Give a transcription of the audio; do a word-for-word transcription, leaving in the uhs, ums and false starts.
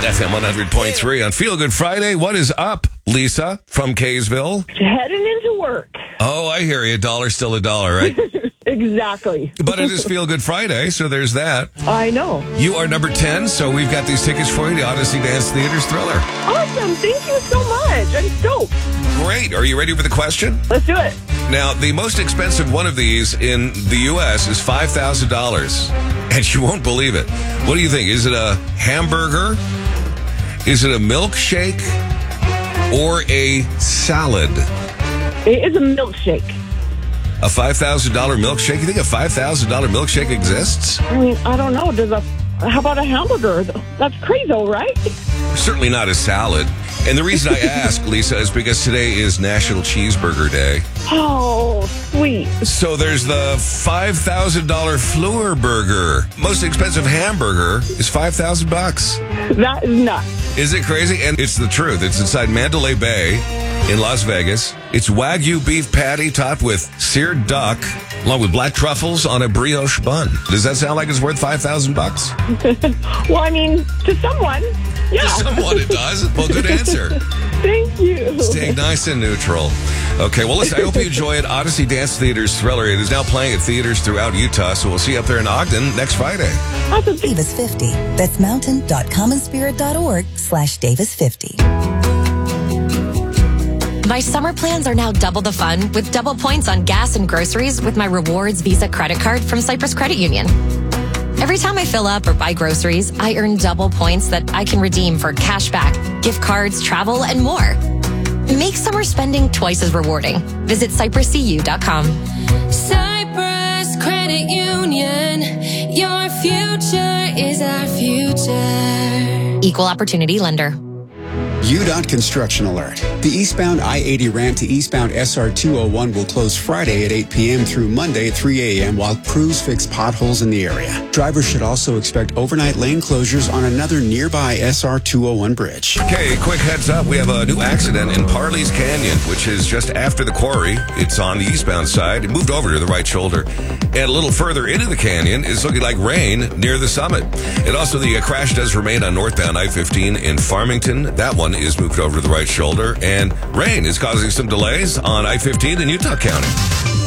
F M one hundred point three on Feel Good Friday. What is up, Lisa from Kaysville? Heading into work. Oh, I hear you. Dollar still a dollar, right? Exactly. But it is Feel Good Friday, so there's that. I know. You are number ten, so we've got these tickets for you, the Odyssey Dance Theater's Thriller. Awesome. Thank you so much. I'm stoked. Great. Are you ready for the question? Let's do it. Now, the most expensive one of these in the U S is five thousand dollars. And you won't believe it. What do you think? Is it a hamburger? Is it a milkshake? Or a salad? It is a milkshake. A five thousand dollars milkshake? You think a five thousand dollars milkshake exists? I mean, I don't know. Does a how about a hamburger? That's crazy, right? Certainly not a salad. And the reason I ask, Lisa, is because today is National Cheeseburger Day. Oh, sweet. So there's the five thousand dollars Fleur burger. Most expensive hamburger is five thousand bucks. That is nuts. Is it crazy? And it's the truth. It's inside Mandalay Bay in Las Vegas. It's Wagyu beef patty topped with seared duck, along with black truffles on a brioche bun. Does that sound like it's worth five thousand bucks? Well, I mean, to someone, yeah. To someone it does. Well, good answer. Thank you. Staying nice and neutral. Okay, well, listen, I hope you enjoy it. Odyssey Dance Theater's Thriller. It is now playing at theaters throughout Utah, so we'll see you up there in Ogden next Friday. Awesome. Davis fifty. That's mountain.commonspirit.org slash Davis50. My summer plans are now double the fun with double points on gas and groceries with my Rewards Visa credit card from Cyprus Credit Union. Every time I fill up or buy groceries, I earn double points that I can redeem for cash back, gift cards, travel, and more. Make summer spending twice as rewarding. Visit cyprus c u dot com. Cyprus Credit Union, your future is our future. Equal Opportunity Lender. U DOT Construction Alert. The eastbound I eighty ramp to eastbound S R two oh one will close Friday at eight p.m. through Monday at three a.m. while crews fix potholes in the area. Drivers should also expect overnight lane closures on another nearby S R two oh one bridge. Okay, quick heads up. We have a new accident in Parley's Canyon, which is just after the quarry. It's on the eastbound side. It moved over to the right shoulder. And a little further into the canyon, it's looking like rain near the summit. And also the uh, crash does remain on northbound I fifteen in Farmington. That one is moved over to the right shoulder. And rain is causing some delays on I fifteen in Utah County.